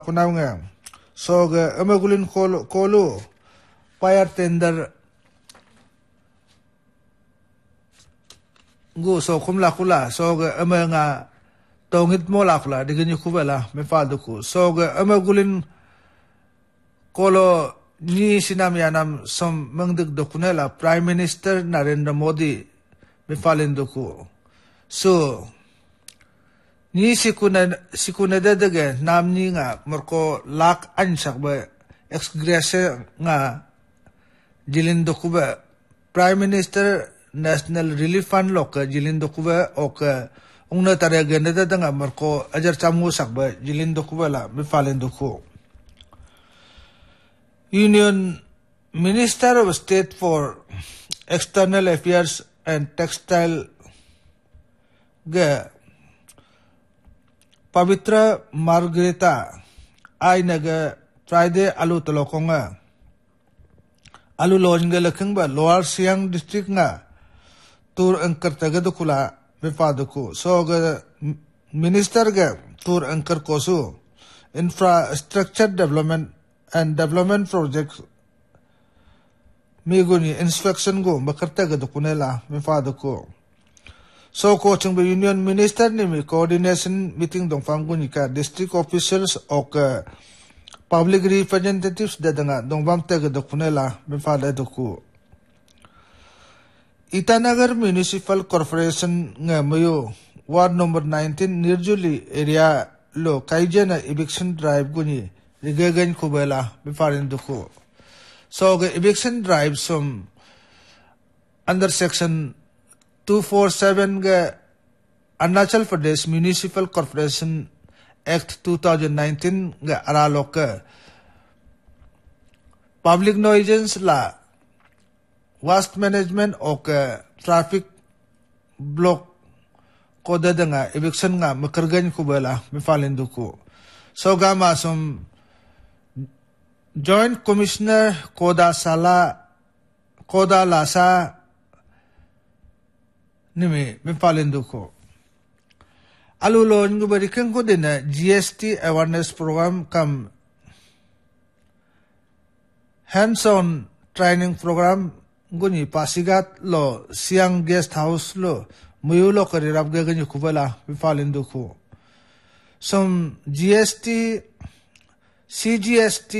kunaw nga so ga amagulin kolo fire tender gu so kumla kula so ga nga tongit mo la kula digin kubela me faldo ku so ga amagulin kolo ni sinamyanam som mangdig dokunela Prime Minister Narendra Modi me falendo ku so ni sikuna dadage namni nga marko lak ansak ba ex gracia nga jilindo kuba Prime Minister National Relief Fund loka jilindo kuba oka ungna tare ganda nga marko ajar chamu sakba jilindo kuba la me falendo ku Union Minister of State for External Affairs and Textile ga Pavitra Margarita ay naga Friday alu talokonga alu lojnga laking ba Lower Siang District nga tour angkar taga dukula befadako so ga minister ga tour angkar kosu infrastructure development and development projects miguni inspection go makarta ga dukunela befadako so coaching the union minister ni coordination meeting dong famguni ka district officials ok public representatives dadanga dong bam tag dokunela befada doku Itanagar Municipal Corporation nga mayo ward number 19 Nirjuli area lo kaijana eviction drive guni rigagan kubela befarin doku so the eviction drive some under section 247 ga Arunachal Pradesh Municipal Corporation Act 2019 ga aralok ka public nuisance la waste management o ka traffic block ko dadanga eviction nga makargan kubala mifalendo ko so gama som Joint Commissioner Koda Lasa nimi mipalendo ko alulo ngu barikan ko din na GST awareness program kam hands-on training program guni pasigat lo Siang guest house lo muyulo karirap gaganyo kubala mipalendo ko som CGST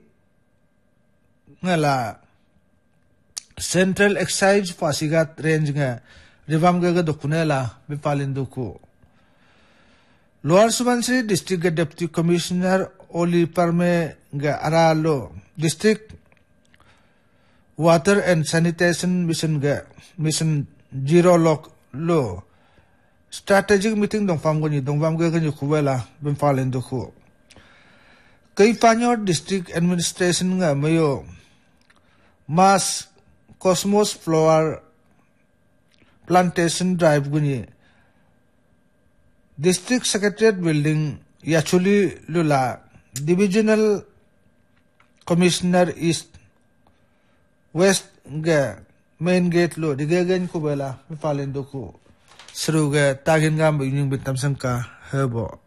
ngala Central Excise pasigat range nga Rivam gaga dokunela bipalindo ko. Lower Subansiri District Deputy Commissioner Oli Parme ga aralo District Water and Sanitation Mission Zero Lo strategic meeting dong fam gaga ni kubela bipalindo ko. Kay Panyor District Administration nga mayo Mas Cosmos Flower Plantation Drive guni District Secretariat Building Yachuli Lula Divisional Commissioner East West ga Main Gate lo digagan ko bala mifalendo ko seru ga tagin nga yung bintam sangka hebo